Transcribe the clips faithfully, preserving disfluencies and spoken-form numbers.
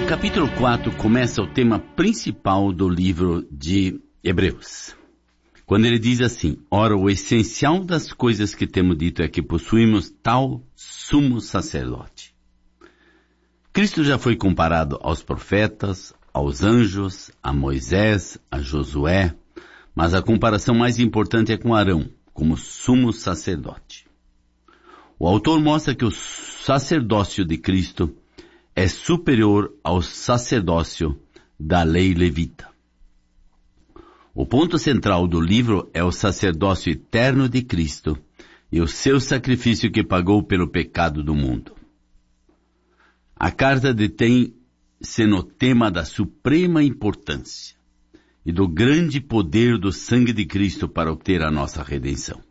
capítulo quatro começa o tema principal do livro de Hebreus. Quando ele diz assim: ora, o essencial das coisas que temos dito é que possuímos tal sumo sacerdote. Cristo já foi comparado aos profetas, aos anjos, a Moisés, a Josué, mas a comparação mais importante é com Arão, como sumo sacerdote. O autor mostra que o sacerdócio de Cristo é superior ao sacerdócio da lei levita. O ponto central do livro é o sacerdócio eterno de Cristo e o seu sacrifício que pagou pelo pecado do mundo. A carta detém-se no tema da suprema importância e do grande poder do sangue de Cristo para obter a nossa redenção.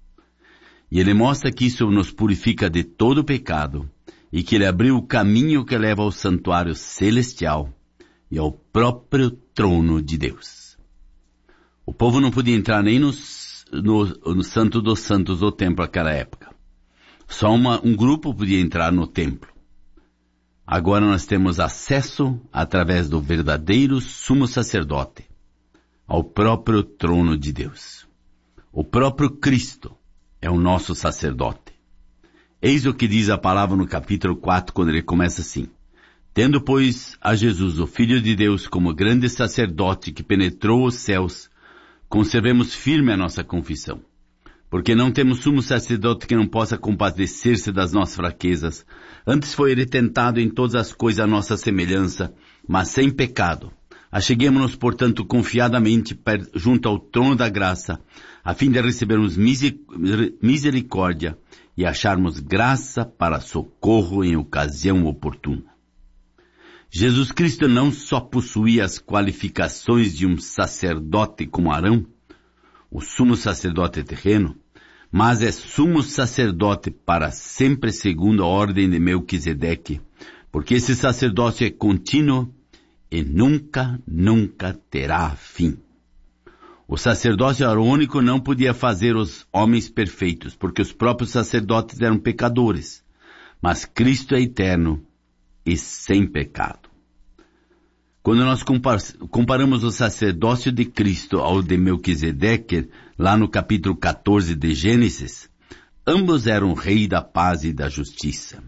E ele mostra que isso nos purifica de todo pecado e que ele abriu o caminho que leva ao santuário celestial e ao próprio trono de Deus. O povo não podia entrar nem no, no, no Santo dos Santos do templo naquela época. Só uma, um grupo podia entrar no templo. Agora nós temos acesso, através do verdadeiro sumo sacerdote, ao próprio trono de Deus. O próprio Cristo é o nosso sacerdote. Eis o que diz a palavra no capítulo quatro, quando ele começa assim: tendo, pois, a Jesus, o Filho de Deus, como grande sacerdote que penetrou os céus, conservemos firme a nossa confissão. Porque não temos sumo sacerdote que não possa compadecer-se das nossas fraquezas. Antes foi ele tentado em todas as coisas à nossa semelhança, mas sem pecado. Acheguemo-nos, portanto, confiadamente junto ao trono da graça, a fim de recebermos misericórdia e acharmos graça para socorro em ocasião oportuna. Jesus Cristo não só possuía as qualificações de um sacerdote como Arão, o sumo sacerdote terreno, mas é sumo sacerdote para sempre segundo a ordem de Melquisedeque, porque esse sacerdócio é contínuo e nunca, nunca terá fim. O sacerdócio arônico não podia fazer os homens perfeitos, porque os próprios sacerdotes eram pecadores, mas Cristo é eterno e sem pecado. Quando nós comparamos o sacerdócio de Cristo ao de Melquisedeque, lá no capítulo quatorze de Gênesis, ambos eram rei da paz e da justiça.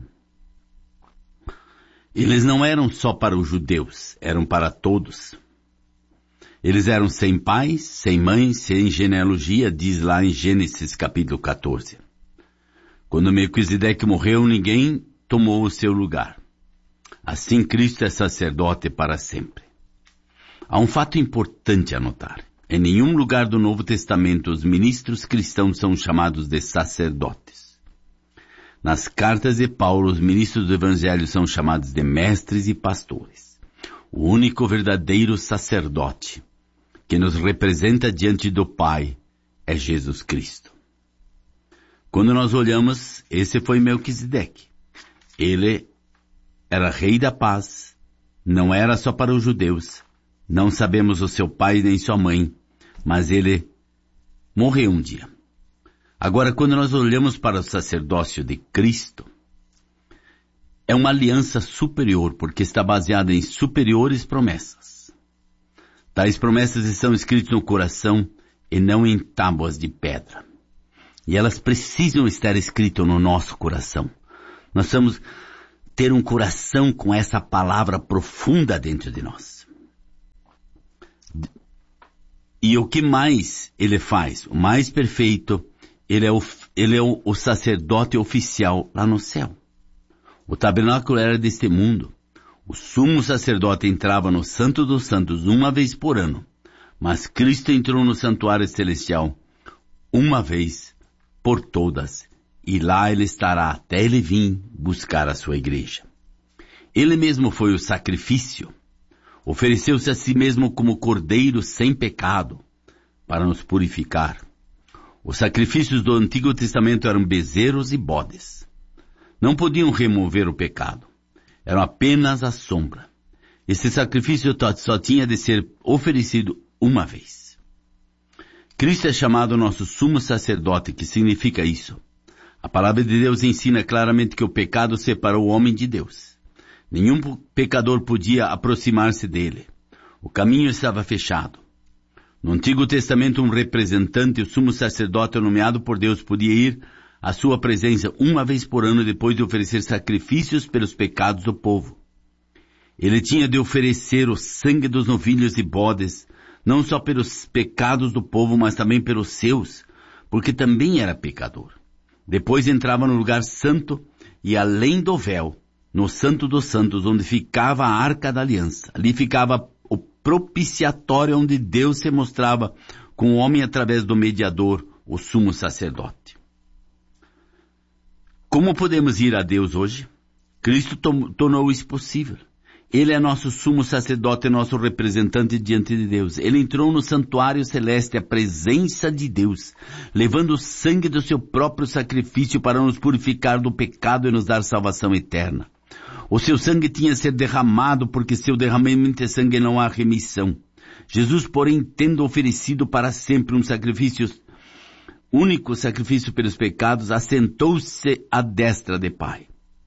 Eles não eram só para os judeus, eram para todos. Eles eram sem pai, sem mãe, sem genealogia, diz lá em Gênesis capítulo quatorze. Quando Melquisedeque morreu, ninguém tomou o seu lugar. Assim Cristo é sacerdote para sempre. Há um fato importante a notar. Em nenhum lugar do Novo Testamento os ministros cristãos são chamados de sacerdotes. Nas cartas de Paulo, os ministros do Evangelho são chamados de mestres e pastores. O único verdadeiro sacerdote que nos representa diante do Pai é Jesus Cristo. Quando nós olhamos, esse foi Melquisedeque. Ele era rei da paz, não era só para os judeus, não sabemos o seu pai nem sua mãe, mas ele morreu um dia. Agora, quando nós olhamos para o sacerdócio de Cristo, é uma aliança superior, porque está baseada em superiores promessas. Tais promessas estão escritas no coração e não em tábuas de pedra. E elas precisam estar escritas no nosso coração. Nós vamos ter um coração com essa palavra profunda dentro de nós. E o que mais ele faz? O mais perfeito, ele é o, ele é o, o sacerdote oficial lá no céu. O tabernáculo era deste mundo. O sumo sacerdote entrava no Santo dos Santos uma vez por ano, mas Cristo entrou no santuário celestial uma vez por todas, e lá ele estará até ele vir buscar a sua igreja. Ele mesmo foi o sacrifício, ofereceu-se a si mesmo como cordeiro sem pecado, para nos purificar. Os sacrifícios do Antigo Testamento eram bezerros e bodes. Não podiam remover o pecado. Eram apenas a sombra. Esse sacrifício só tinha de ser oferecido uma vez. Cristo é chamado nosso sumo sacerdote, que significa isso. A palavra de Deus ensina claramente que o pecado separou o homem de Deus. Nenhum pecador podia aproximar-se dele. O caminho estava fechado. No Antigo Testamento, um representante, o sumo sacerdote nomeado por Deus, podia ir à sua presença uma vez por ano depois de oferecer sacrifícios pelos pecados do povo. Ele tinha de oferecer o sangue dos novilhos e bodes, não só pelos pecados do povo, mas também pelos seus, porque também era pecador. Depois entrava no lugar santo e além do véu, no Santo dos Santos, onde ficava a Arca da Aliança. Ali ficava o propiciatório onde Deus se mostrava com o homem através do mediador, o sumo sacerdote. Como podemos ir a Deus hoje? Cristo tornou isso possível. Ele é nosso sumo sacerdote, nosso representante diante de Deus. Ele entrou no santuário celeste, a presença de Deus, levando o sangue do seu próprio sacrifício para nos purificar do pecado e nos dar salvação eterna. O seu sangue tinha de ser derramado, porque seu derramamento de sangue não há remissão. Jesus, porém, tendo oferecido para sempre um sacrifício, único sacrifício pelos pecados, assentou-se à destra de Pai.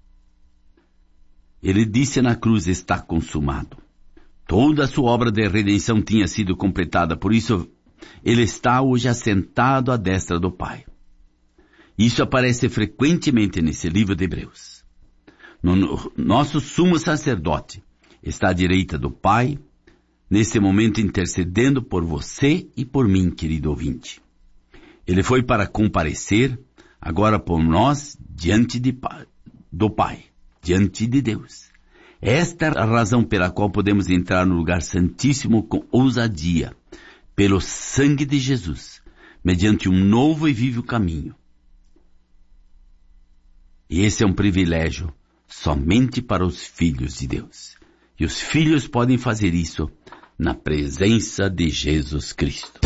Ele disse na cruz: está consumado. Toda a sua obra de redenção tinha sido completada, por isso ele está hoje assentado à destra do Pai. Isso aparece frequentemente nesse livro de Hebreus. No, no, nosso sumo sacerdote está à direita do Pai, nesse momento intercedendo por você e por mim, querido ouvinte. Ele foi para comparecer agora por nós diante de, do Pai, diante de Deus. Esta é a razão pela qual podemos entrar no lugar santíssimo com ousadia, pelo sangue de Jesus, mediante um novo e vivo caminho. E esse é um privilégio somente para os filhos de Deus. E os filhos podem fazer isso na presença de Jesus Cristo.